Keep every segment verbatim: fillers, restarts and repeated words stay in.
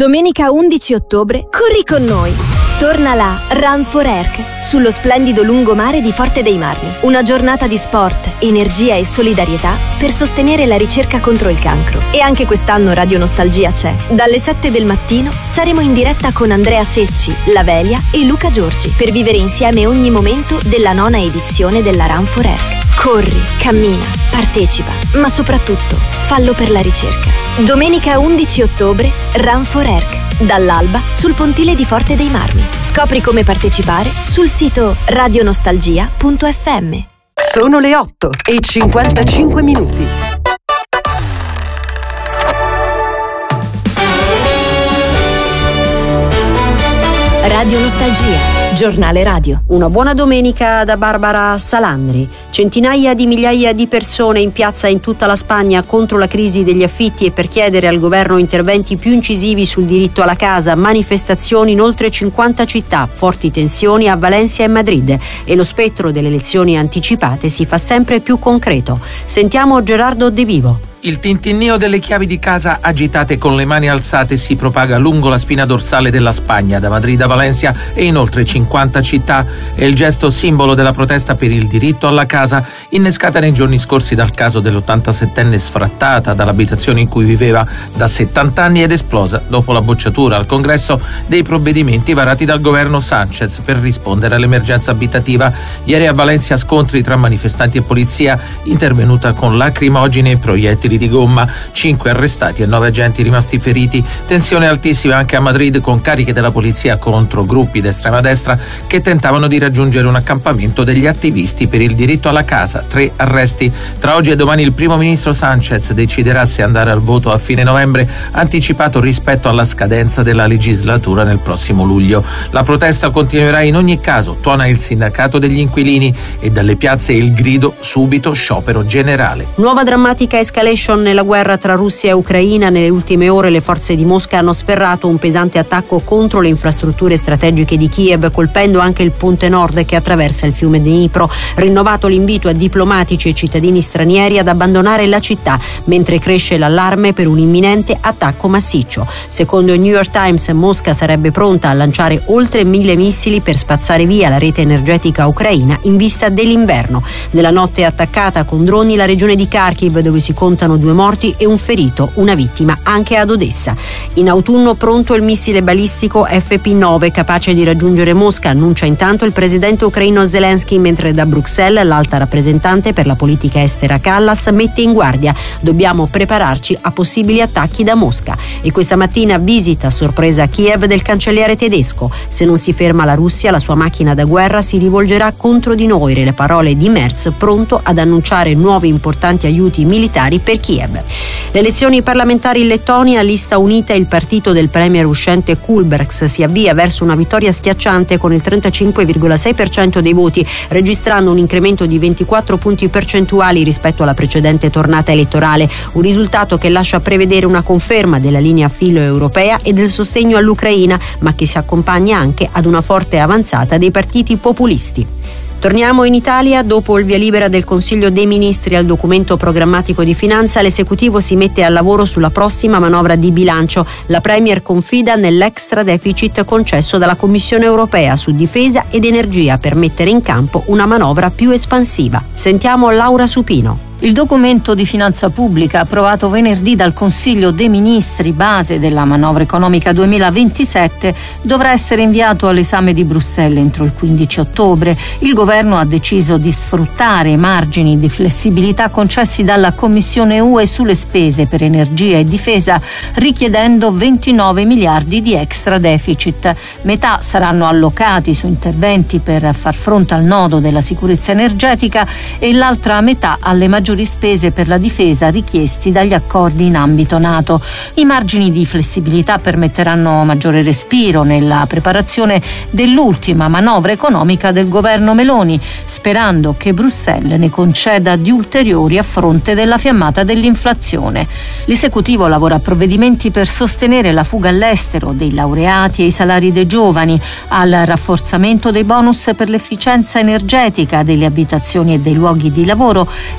Domenica undici ottobre, corri con noi! Torna la Run for Erc sullo splendido lungomare di Forte dei Marmi. Una giornata di sport, energia e solidarietà per sostenere la ricerca contro il cancro. E anche quest'anno Radio Nostalgia c'è. Dalle sette del mattino saremo in diretta con Andrea Secci, Lavelia e Luca Giorgi per vivere insieme ogni momento della nona edizione della Run for Erc. Corri, cammina, partecipa, ma soprattutto fallo per la ricerca. Domenica undici ottobre, Run for Erc. Dall'alba sul pontile di Forte dei Marmi. Scopri come partecipare sul sito radionostalgia punto effe emme. Sono le otto e cinquantacinque minuti. Radio Nostalgia. Giornale radio. Una buona domenica da Barbara Salandri. Centinaia di migliaia di persone in piazza in tutta la Spagna contro la crisi degli affitti e per chiedere al governo interventi più incisivi sul diritto alla casa. Manifestazioni in oltre cinquanta città, forti tensioni a Valencia e Madrid e lo spettro delle elezioni anticipate si fa sempre più concreto. Sentiamo Gerardo De Vivo. Il tintinnio delle chiavi di casa agitate con le mani alzate si propaga lungo la spina dorsale della Spagna, da Madrid a Valencia e in oltre cinquanta città. È il gesto simbolo della protesta per il diritto alla casa, innescata nei giorni scorsi dal caso dell'ottantasettenne sfrattata dall'abitazione in cui viveva da settanta anni ed esplosa dopo la bocciatura al Congresso dei provvedimenti varati dal governo Sánchez per rispondere all'emergenza abitativa. Ieri a Valencia scontri tra manifestanti e polizia, intervenuta con lacrimogene e proiettili di gomma, cinque arrestati e nove agenti rimasti feriti. Tensione altissima anche a Madrid con cariche della polizia contro gruppi d'estrema destra che tentavano di raggiungere un accampamento degli attivisti per il diritto alla casa. Tre arresti. Tra oggi e domani il primo ministro Sánchez deciderà se andare al voto a fine novembre, anticipato rispetto alla scadenza della legislatura nel prossimo luglio. La protesta continuerà in ogni caso, tuona il sindacato degli inquilini, e dalle piazze il grido subito sciopero generale. Nuova drammatica escalation nella guerra tra Russia e Ucraina. Nelle ultime ore le forze di Mosca hanno sferrato un pesante attacco contro le infrastrutture strategiche di Kiev, colpendo anche il ponte nord che attraversa il fiume Dnipro. Rinnovato l'invito a diplomatici e cittadini stranieri ad abbandonare la città, mentre cresce l'allarme per un imminente attacco massiccio. Secondo il New York Times, Mosca sarebbe pronta a lanciare oltre mille missili per spazzare via la rete energetica ucraina in vista dell'inverno. Nella notte attaccata con droni la regione di Kharkiv, dove si contano due morti e un ferito, una vittima anche ad Odessa. In autunno pronto il missile balistico effe pi nove capace di raggiungere Mosca, annuncia intanto il presidente ucraino Zelensky, mentre da Bruxelles l'alta rappresentante per la politica estera Kallas mette in guardia: dobbiamo prepararci a possibili attacchi da Mosca. E questa mattina visita a sorpresa a Kiev del cancelliere tedesco. Se non si ferma la Russia, la sua macchina da guerra si rivolgerà contro di noi, le parole di Merz, pronto ad annunciare nuovi importanti aiuti militari per Kiev. Le elezioni parlamentari in Lettonia, lista unita, il partito del premier uscente Kulbergs si avvia verso una vittoria schiacciante con il trentacinque virgola sei per cento dei voti, registrando un incremento di ventiquattro punti percentuali rispetto alla precedente tornata elettorale, un risultato che lascia prevedere una conferma della linea filo-europea e del sostegno all'Ucraina, ma che si accompagna anche ad una forte avanzata dei partiti populisti. Torniamo in Italia. Dopo il via libera del Consiglio dei Ministri al documento programmatico di finanza, l'esecutivo si mette al lavoro sulla prossima manovra di bilancio. La Premier confida nell'extra deficit concesso dalla Commissione europea su difesa ed energia per mettere in campo una manovra più espansiva. Sentiamo Laura Supino. Il documento di finanza pubblica approvato venerdì dal Consiglio dei Ministri, base della manovra economica duemilaventisette, dovrà essere inviato all'esame di Bruxelles entro il quindici ottobre. Il governo ha deciso di sfruttare i margini di flessibilità concessi dalla Commissione U E sulle spese per energia e difesa, richiedendo ventinove miliardi di extra deficit. Metà saranno allocati su interventi per far fronte al nodo della sicurezza energetica e l'altra metà alle maggiori spese per la difesa richiesti dagli accordi in ambito NATO. I margini di flessibilità permetteranno maggiore respiro nella preparazione dell'ultima manovra economica del governo Meloni, sperando che Bruxelles ne conceda di ulteriori a fronte della fiammata dell'inflazione. L'esecutivo lavora a provvedimenti per sostenere la fuga all'estero dei laureati e i salari dei giovani, al rafforzamento dei bonus per l'efficienza energetica delle abitazioni e dei luoghi di lavoro e a un nuovo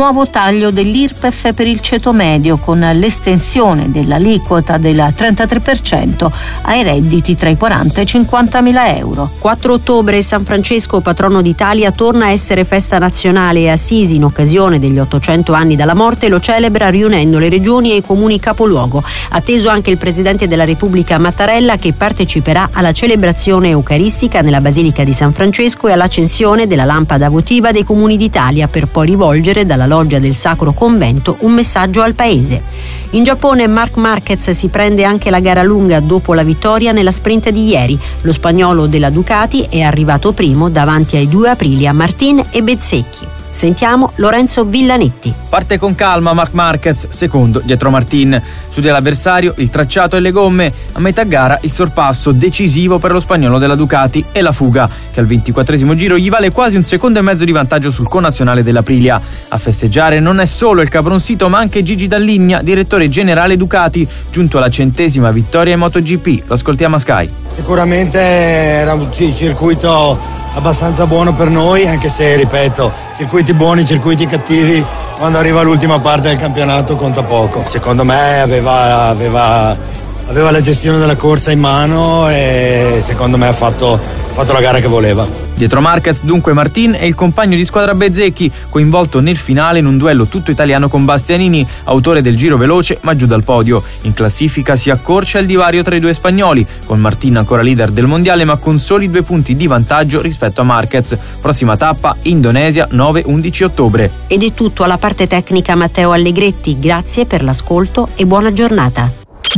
nuovo taglio dell'I R P E F per il ceto medio, con l'estensione dell'aliquota del trentatré per cento ai redditi tra i quaranta e i cinquantamila euro. quattro ottobre, San Francesco, patrono d'Italia, torna a essere festa nazionale e Assisi, in occasione degli ottocento anni dalla morte, lo celebra riunendo le regioni e i comuni capoluogo. Atteso anche il Presidente della Repubblica Mattarella, che parteciperà alla celebrazione eucaristica nella Basilica di San Francesco e all'accensione della lampada votiva dei comuni d'Italia, per poi rivolgere dalla loggia del Sacro Convento un messaggio al paese. In Giappone, Marc Marquez si prende anche la gara lunga dopo la vittoria nella sprint di ieri. Lo spagnolo della Ducati è arrivato primo davanti ai due Aprilia, Martin e Bezzecchi. Sentiamo Lorenzo Villanetti. Parte con calma Marc Marquez, secondo dietro Martin. Studia l'avversario, il tracciato e le gomme. A metà gara il sorpasso decisivo per lo spagnolo della Ducati e la fuga, che al ventiquattresimo giro gli vale quasi un secondo e mezzo di vantaggio sul connazionale dell'Aprilia. A festeggiare non è solo il caporoncito, ma anche Gigi Dalligna, direttore generale Ducati, giunto alla centesima vittoria in MotoGP. Lo ascoltiamo a Sky. Sicuramente era un circuito abbastanza buono per noi, anche se, ripeto, circuiti buoni, circuiti cattivi, quando arriva l'ultima parte del campionato conta poco. Secondo me aveva, aveva, aveva la gestione della corsa in mano e secondo me ha fatto, fatto la gara che voleva. Dietro Marquez dunque Martin e il compagno di squadra Bezzecchi, coinvolto nel finale in un duello tutto italiano con Bastianini, autore del giro veloce ma giù dal podio. In classifica si accorcia il divario tra i due spagnoli, con Martin ancora leader del mondiale ma con soli due punti di vantaggio rispetto a Marquez. Prossima tappa Indonesia nove undici ottobre. Ed è tutto. Alla parte tecnica Matteo Allegretti, grazie per l'ascolto e buona giornata.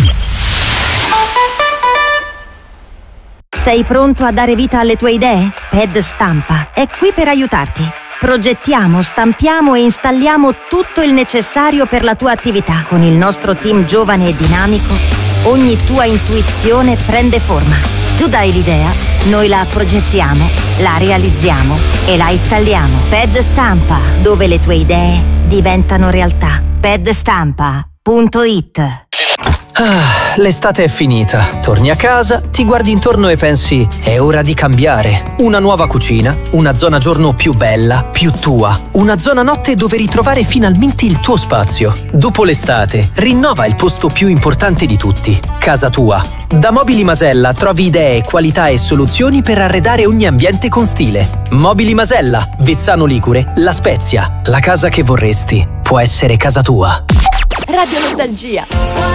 Sei pronto a dare vita alle tue idee? Ped Stampa è qui per aiutarti. Progettiamo, stampiamo e installiamo tutto il necessario per la tua attività. Con il nostro team giovane e dinamico, ogni tua intuizione prende forma. Tu dai l'idea, noi la progettiamo, la realizziamo e la installiamo. Ped Stampa, dove le tue idee diventano realtà. ped stampa punto it. Ah, l'estate è finita. Torni a casa, ti guardi intorno e pensi: è ora di cambiare. Una nuova cucina, una zona giorno più bella, più tua. Una zona notte dove ritrovare finalmente il tuo spazio. Dopo l'estate, rinnova il posto più importante di tutti: casa tua. Da Mobili Masella trovi idee, qualità e soluzioni per arredare ogni ambiente con stile. Mobili Masella, Vezzano Ligure, La Spezia. La casa che vorresti può essere casa tua. Radio Nostalgia.